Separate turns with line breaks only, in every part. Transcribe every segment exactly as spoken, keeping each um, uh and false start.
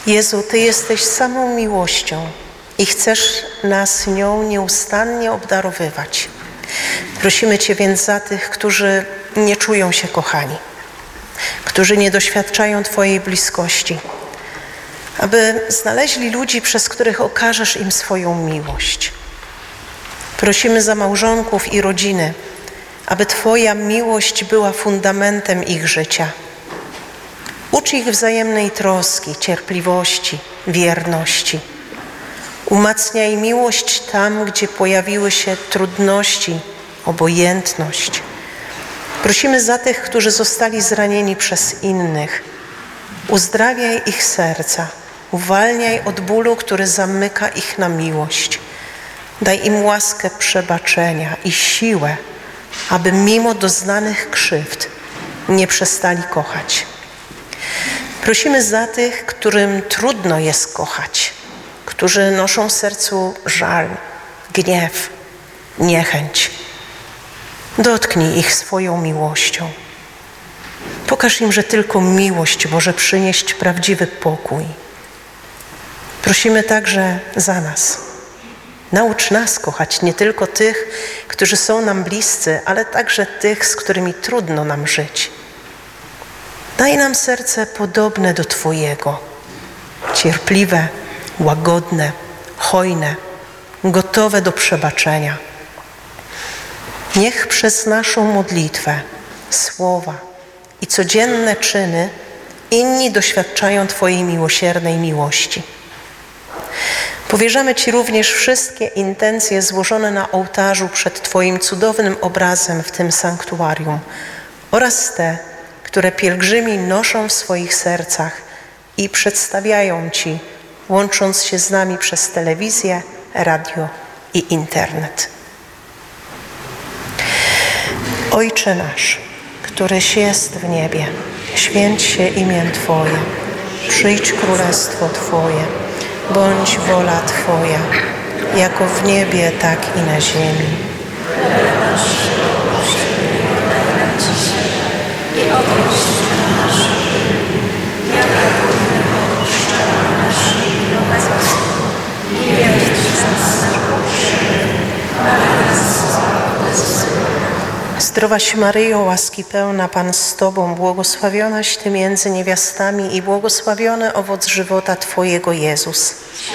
Jezu, Ty jesteś samą miłością i chcesz nas nią nieustannie obdarowywać. Prosimy Cię więc za tych, którzy nie czują się kochani, którzy nie doświadczają Twojej bliskości, aby znaleźli ludzi, przez których okażesz im swoją miłość. Prosimy za małżonków i rodziny, aby Twoja miłość była fundamentem ich życia. Ucz ich wzajemnej troski, cierpliwości, wierności. Umacniaj miłość tam, gdzie pojawiły się trudności, obojętność. Prosimy za tych, którzy zostali zranieni przez innych. Uzdrawiaj ich serca, uwalniaj od bólu, który zamyka ich na miłość. Daj im łaskę przebaczenia i siłę, aby mimo doznanych krzywd nie przestali kochać. Prosimy za tych, którym trudno jest kochać, którzy noszą w sercu żal, gniew, niechęć. Dotknij ich swoją miłością. Pokaż im, że tylko miłość może przynieść prawdziwy pokój. Prosimy także za nas. Naucz nas kochać nie tylko tych, którzy są nam bliscy, ale także tych, z którymi trudno nam żyć. Daj nam serce podobne do Twojego, cierpliwe, łagodne, hojne, gotowe do przebaczenia. Niech przez naszą modlitwę, słowa i codzienne czyny inni doświadczają Twojej miłosiernej miłości. Powierzamy Ci również wszystkie intencje złożone na ołtarzu przed Twoim cudownym obrazem w tym sanktuarium oraz te, które pielgrzymi noszą w swoich sercach i przedstawiają Ci, łącząc się z nami przez telewizję, radio i internet. Ojcze nasz, któryś jest w niebie, święć się imię Twoje, przyjdź królestwo Twoje, bądź wola Twoja, jako w niebie, tak i na ziemi. I odpuść nasze winy, jak my odpuszczamy naszym winowajcom. I nie wódź nas na pokuszenie, ale nas zbaw. Zdrowaś Maryjo, łaski pełna, Pan z Tobą, błogosławionaś Ty między niewiastami i błogosławiony owoc żywota Twojego, Jezus.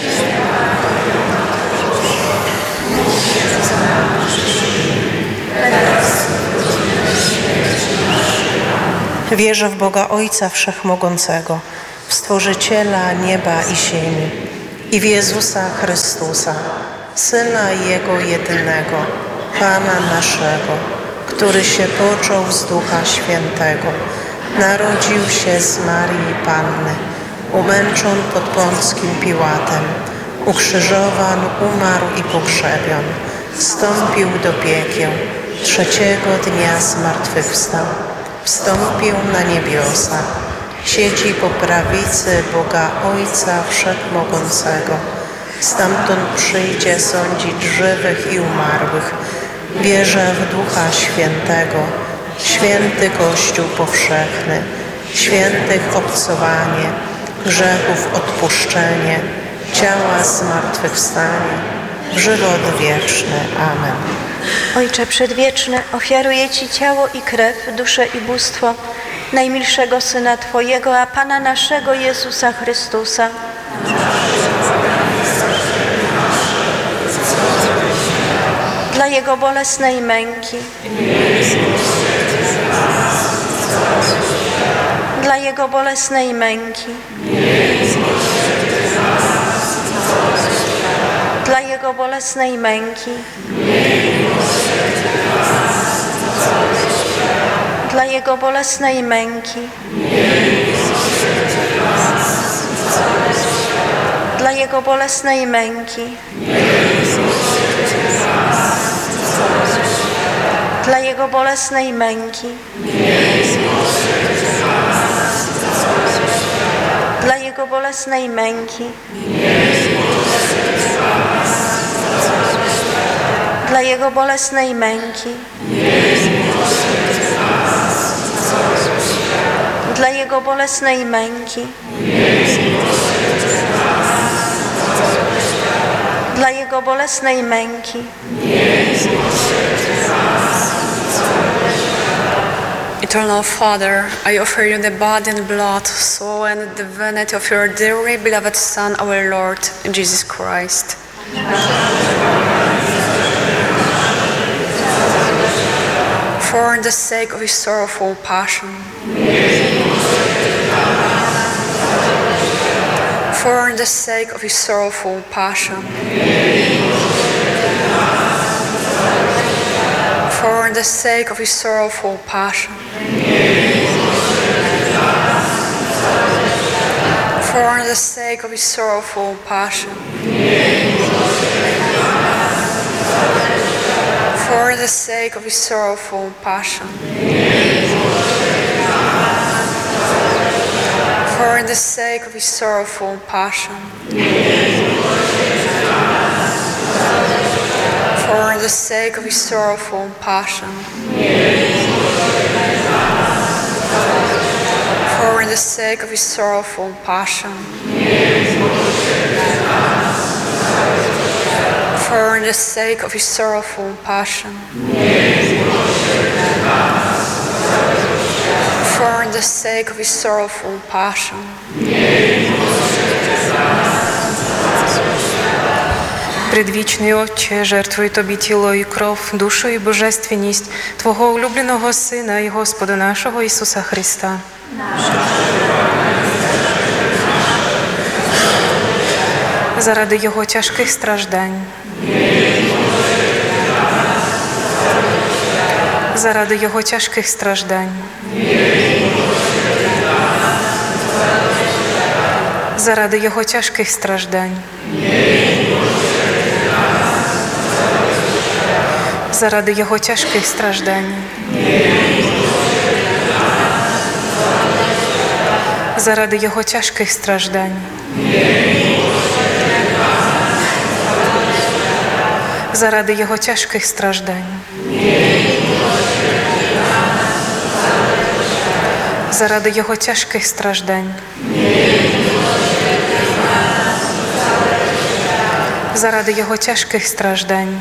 Wierzę w Boga Ojca Wszechmogącego, w Stworzyciela nieba i ziemi i w Jezusa Chrystusa, Syna Jego jedynego, Pana naszego, który się począł z Ducha Świętego, narodził się z Marii Panny, umęczon pod Pąckim Piłatem, ukrzyżowan, umarł i pogrzebion, wstąpił do piekieł, trzeciego dnia zmartwychwstał, wstąpił na niebiosa, siedzi po prawicy Boga Ojca Wszechmogącego, stamtąd przyjdzie sądzić żywych i umarłych. Wierzę w Ducha Świętego, święty Kościół powszechny, świętych obcowanie, grzechów odpuszczenie, ciała zmartwychwstanie, żywot wieczny. Amen.
Ojcze Przedwieczny, ofiaruję Ci ciało i krew, duszę i bóstwo najmilszego Syna Twojego, a Pana naszego Jezusa Chrystusa, dla Jego bolesnej męki, dla Jego bolesnej męki, dla Jego bolesnej męki, dla Jego bolesnej męki, dla Jego bolesnej męki, dla Jego bolesnej męki, dla Jego bolesnej męki, dla Jego bolesnej męki, dla Jego bolesnej męki, dla Jego bolesnej męki,
Eternal Father, I offer you the body and blood, soul and divinity of your dearly beloved Son, our Lord, Jesus Christ. For the sake of his sorrowful passion, for the sake of his sorrowful passion, for the sake of his sorrowful passion, for the sake of his sorrowful passion, for the sake of his sorrowful passion, for the sake of his sorrowful passion, for the sake of his sorrowful passion, for the sake of his sorrowful passion, for the sake of his sorrowful passion, for the sake of his sorrowful passion.
Предвічний Отче, жертвую Тобі тіло і кров, душу і божественність Твого улюбленого Сина і Господа нашого Ісуса Христа. Заради Його тяжких страждань, заради Його тяжких страждань, заради Його тяжких страждань, заради Його тяжких страждань, заради Його тяжких страждань, заради Його тяжких страждань, заради Його тяжких страждань, заради Його тяжких страждань,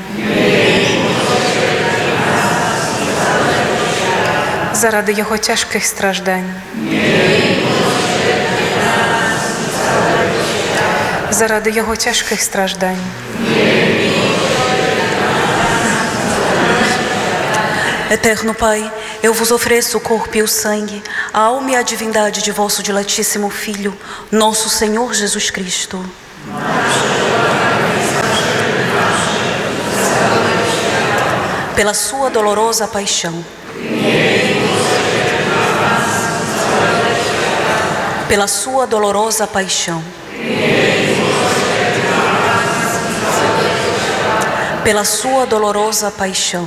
заради Його тяжких страждань, заради Його тяжких страждань.
Eterno Pai, eu vos ofereço o corpo e o sangue, a alma e a divindade de vosso diletíssimo Filho, nosso Senhor Jesus Cristo. Pela sua dolorosa paixão, pela sua dolorosa paixão, pela sua dolorosa paixão,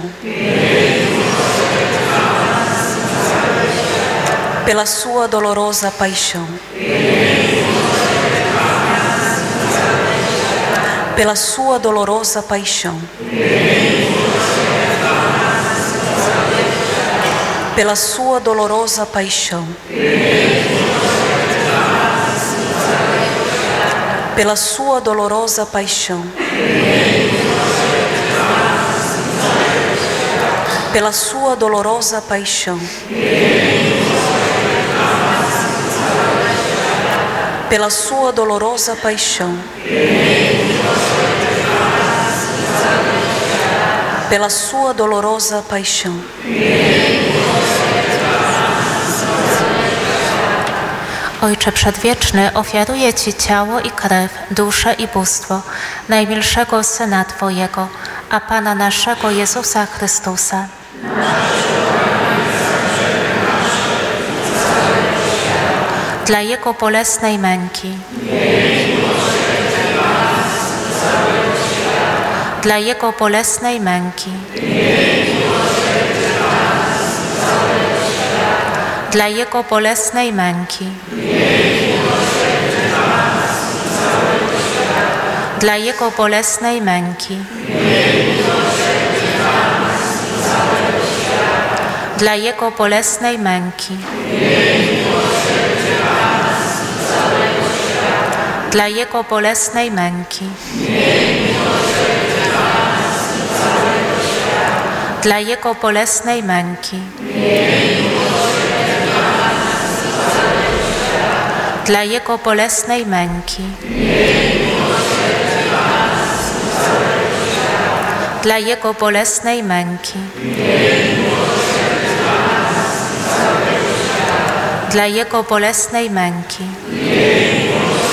pela sua dolorosa paixão, pela sua dolorosa paixão, pela sua dolorosa paixão, pela sua dolorosa paixão, pela sua dolorosa paixão, pela sua dolorosa paixão, pela sua dolorosa paixão,
Ojcze Przedwieczny, ofiaruję Ci ciało i krew, duszę i bóstwo najmilszego Syna Twojego, a Pana naszego Jezusa Chrystusa. Dla Jego bolesnej męki, dla Jego bolesnej męki, dla Jego bolesnej męki, dla Jego bolesnej męki, dla Jego bolesnej męki, dla Jego bolesnej męki, dla Jego bolesnej męki, dla Jego bolesnej męki, dla Jego bolesnej męki, dla Jego bolesnej męki,